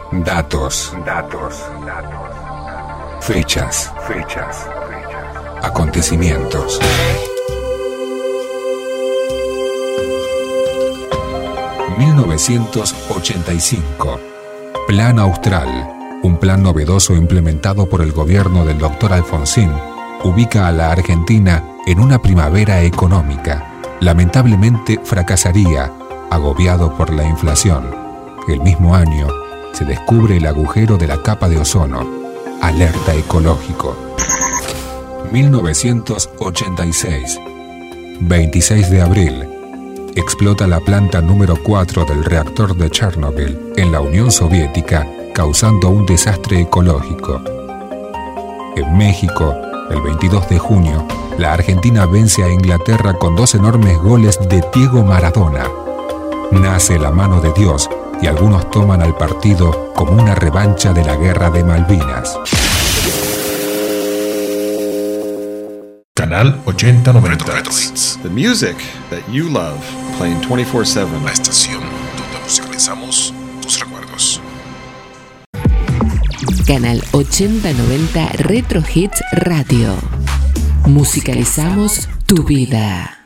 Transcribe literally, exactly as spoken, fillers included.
Datos. Datos. Fechas. Fechas. Acontecimientos. mil novecientos ochenta y cinco. Plan Austral. Un plan novedoso implementado por el gobierno del doctor Alfonsín ubica a la Argentina en una primavera económica. Lamentablemente fracasaría, agobiado por la inflación. El mismo año se descubre el agujero de la capa de ozono. Alerta ecológico. mil novecientos ochenta y seis. veintiséis de abril. Explota la planta número cuatro del reactor de Chernobyl en la Unión Soviética, causando un desastre ecológico. En México, el veintidós de junio, la Argentina vence a Inglaterra con dos enormes goles de Diego Maradona. Nace la mano de Dios y algunos toman al partido como una revancha de la guerra de Malvinas. Canal ochenta noventa. Retro Hits. The music that you love, playing twenty-four seven. La estación donde musicalizamos tus recuerdos. Canal ochenta noventa Retro Hits Radio. Musicalizamos tu vida.